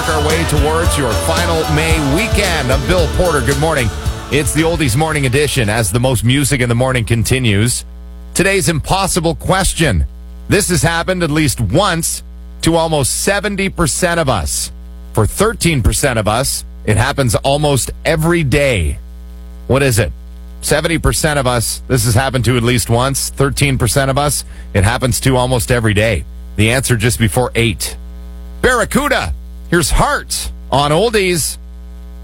work our way towards your final May weekend. I'm Bill Porter. Good morning. It's the Oldies Morning Edition as the most music in the morning continues. Today's impossible question. This has happened at least once to almost 70% of us. For 13% of us, it happens almost every day. What is it? 70% of us, this has happened to at least once. 13% of us, it happens to almost every day. The answer just before 8. Barracuda. Here's Heart on Oldies.